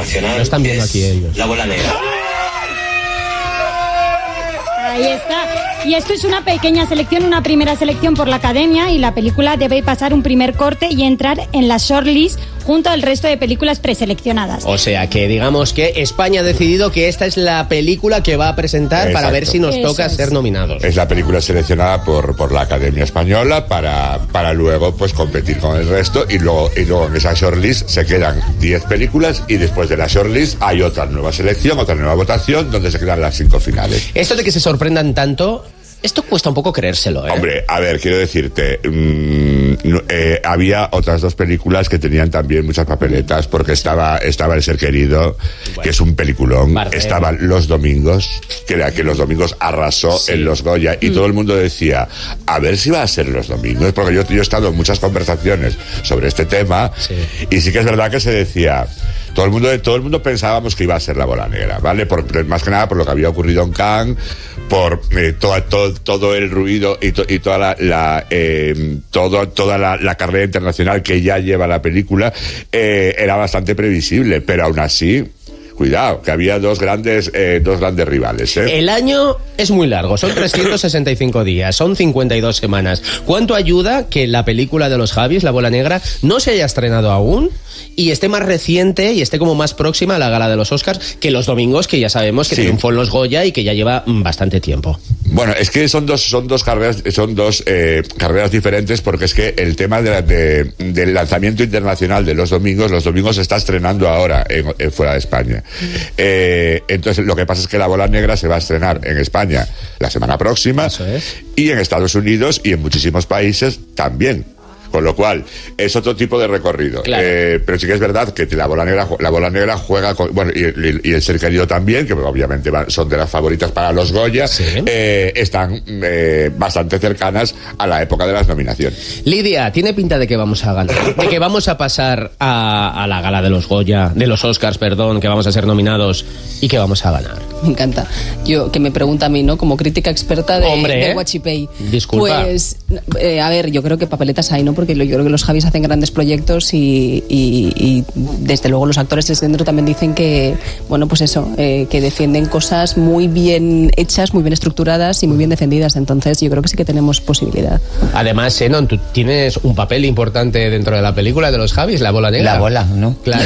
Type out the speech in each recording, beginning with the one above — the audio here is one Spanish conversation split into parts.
internacional. Lo están viendo aquí ellos. La Bola Negra. Ahí está. Y esto es una pequeña selección, una primera selección por la Academia, y la película debe pasar un primer corte y entrar en la shortlist junto al resto de películas preseleccionadas. O sea que digamos que España ha decidido que esta es la película que va a presentar. Exacto. Para ver si nos toca ser nominados. Es la película seleccionada por la Academia Española para luego pues competir con el resto, y luego en esa shortlist se quedan 10 películas, y después de la shortlist hay otra nueva selección, otra nueva votación donde se quedan las 5 finales. Esto de que se sorprendan tanto, esto cuesta un poco creérselo, ¿eh? Hombre, a ver, quiero decirte, había otras 2 películas que tenían también muchas papeletas, porque estaba El Ser Querido, bueno, que es un peliculón. Estaban Los Domingos, que era que Los Domingos arrasó en los Goya, y todo el mundo decía, a ver si va a ser Los Domingos, porque yo he estado en muchas conversaciones sobre este tema, y sí que es verdad que se decía... Todo el mundo pensábamos que iba a ser La Bola Negra, ¿vale? Más que nada por lo que había ocurrido en Cannes, por todo el ruido y toda la carrera internacional que ya lleva la película, era bastante previsible, pero aún así... Cuidado, que había dos grandes rivales, ¿eh? El año es muy largo, son 365 días, son 52 semanas. ¿Cuánto ayuda que la película de los Javis, La Bola Negra, no se haya estrenado aún y esté más reciente y esté como más próxima a la gala de los Oscars que Los Domingos, que ya sabemos que triunfó en los Goya y que ya lleva bastante tiempo? Bueno, es que son dos carreras diferentes, porque es que el tema del lanzamiento internacional de Los Domingos se está estrenando ahora fuera de España. Entonces lo que pasa es que La Bola Negra se va a estrenar en España la semana próxima, y en Estados Unidos y en muchísimos países también. Con lo cual, es otro tipo de recorrido. Claro. Pero sí que es verdad que La Bola Negra juega con... Bueno, y El Ser Querido también, que obviamente son de las favoritas para los Goya, están bastante cercanas a la época de las nominaciones. Lidia, tiene pinta de que vamos a ganar, de que vamos a pasar a la gala de los Goya, de los Oscars, perdón, que vamos a ser nominados y que vamos a ganar. Me encanta. Que me pregunta a mí, ¿no? Como crítica experta de Guachipay. Disculpa. Pues, a ver, yo creo que papeletas hay, ¿no? Porque yo creo que los Javis hacen grandes proyectos y desde luego los actores desde dentro también dicen que, bueno, pues eso, que defienden cosas muy bien hechas, muy bien estructuradas y muy bien defendidas. Entonces yo creo que sí que tenemos posibilidad. Además, Senon, tú tienes un papel importante dentro de la película de los Javis, La Bola Negra. La bola, ¿no? Claro.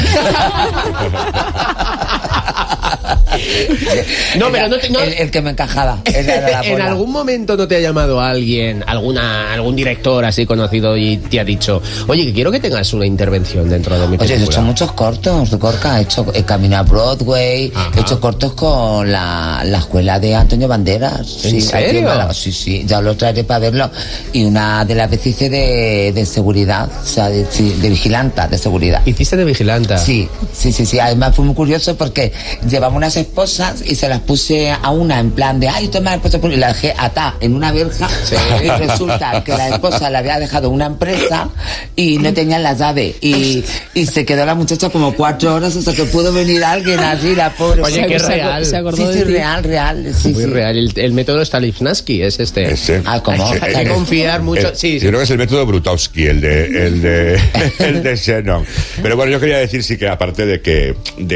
No, pero el que me encajaba. ¿En algún momento no te ha llamado alguien, algún director así conocido, y te ha dicho, oye, que quiero que tengas una intervención dentro de mi película? Oye, he hecho muchos cortos de Corca, he Camino a Broadway, he hecho cortos con la escuela de Antonio Banderas. ¿En serio? Sí, ya lo traeré para verlo. Y una de las veces hice de seguridad, o sea, de vigilanta, de seguridad. ¿Hiciste de vigilanta? Sí. Además fue muy curioso porque llevaba unas esposas y se las puse a una en plan de, ay, toma la esposa, y la dejé atada en una verja, y resulta que la esposa la había dejado una empresa y no tenían la llave, y se quedó la muchacha como 4 horas hasta que pudo venir alguien así, la pobre. Oye, que es real. Sí, real. Sí, muy real. El método Stanislavski es este. ¿Cómo? Hay que confiar mucho. Yo creo que es el método Brutowski, el de Shannon. Pero bueno, yo quería decir sí que aparte de que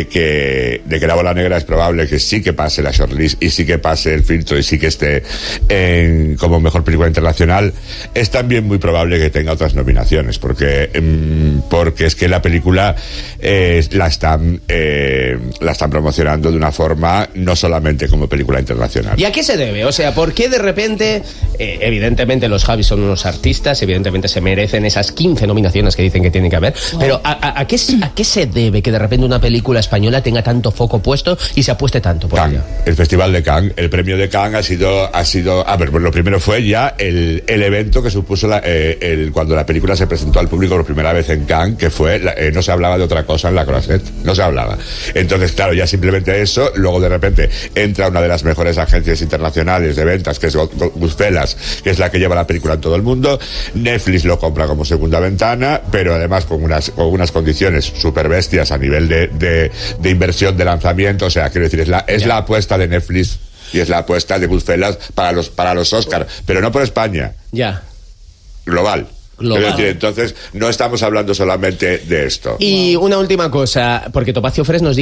La Bola Negra es probable que sí que pase la shortlist y sí que pase el filtro y sí que esté como mejor película internacional, es también muy probable que tenga otras nominaciones, porque es que la película la están promocionando de una forma no solamente como película internacional. ¿Y a qué se debe? O sea, ¿por qué de repente, evidentemente los Javis son unos artistas, evidentemente se merecen esas 15 nominaciones que dicen que tienen que haber, pero ¿a qué se debe que de repente una película española tenga tanto foco puesto y se apueste tanto por ella? El Festival de Cannes, el premio de Cannes ha sido a ver, pues lo primero fue ya el evento que supuso cuando la película se presentó al público por primera vez en Cannes, que fue no se hablaba de otra cosa en la Croisette, no se hablaba. Entonces, claro, ya simplemente eso, luego de repente entra una de las mejores agencias internacionales de ventas, que es Goodfellas, que es la que lleva la película en todo el mundo. Netflix lo compra como segunda ventana, pero además con unas condiciones súper bestias a nivel de inversión de lanzamiento. O sea, quiero decir, es la apuesta de Netflix y es la apuesta de Goodfellas para los Oscars, pero no por España. Ya. Global. Es decir, entonces no estamos hablando solamente de esto. Y una última cosa, porque Topacio Fresh nos